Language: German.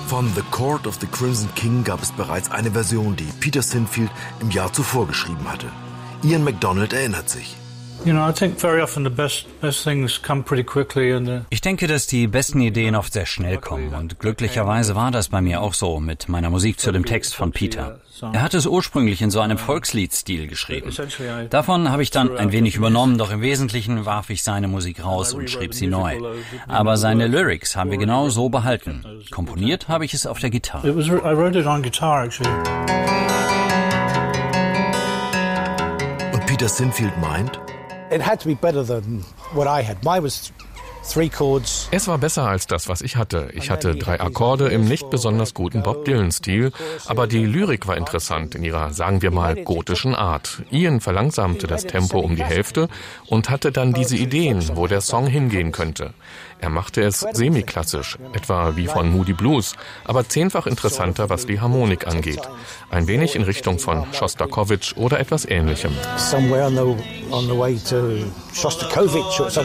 Von The Court of the Crimson King gab es bereits eine Version, die Peter Sinfield im Jahr zuvor geschrieben hatte. Ian MacDonald erinnert sich. Ich denke, dass die besten Ideen oft sehr schnell kommen und glücklicherweise war das bei mir auch so mit meiner Musik zu dem Text von Peter. Er hat es ursprünglich in so einem Volksliedstil geschrieben. Davon habe ich dann ein wenig übernommen, doch im Wesentlichen warf ich seine Musik raus und schrieb sie neu. Aber seine Lyrics haben wir genau so behalten. Komponiert habe ich es auf der Gitarre. Und Peter Sinfield meint, es war besser als das, was ich hatte. Ich hatte 3 Akkorde im nicht besonders guten Bob Dylan-Stil, aber die Lyrik war interessant in ihrer, sagen wir mal, gotischen Art. Ian verlangsamte das Tempo um die Hälfte und hatte dann diese Ideen, wo der Song hingehen könnte. Er machte es semi-klassisch, etwa wie von Moody Blues, aber 10-fach interessanter, was die Harmonik angeht. Ein wenig in Richtung von Schostakowitsch oder etwas Ähnlichem.